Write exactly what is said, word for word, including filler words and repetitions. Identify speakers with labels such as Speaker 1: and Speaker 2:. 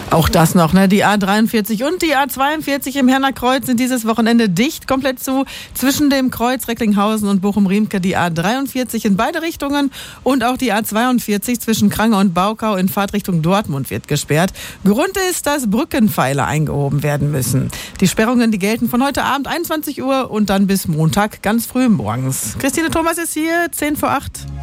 Speaker 1: Auch das noch, ne? Die A dreiundvierzig und die A zweiundvierzig im Herner Kreuz sind dieses Wochenende dicht, komplett zu. Zwischen dem Kreuz Recklinghausen und Bochum-Riemke die A dreiundvierzig in beide Richtungen und auch die A zweiundvierzig zwischen Krange und Baukau in Fahrtrichtung Dortmund wird gesperrt. Grund ist, dass Brückenpfeiler eingehoben werden müssen. Die Sperrungen, die gelten von heute Abend einundzwanzig Uhr und dann bis Montag ganz früh morgens. Christine Thomas ist hier, zehn vor acht.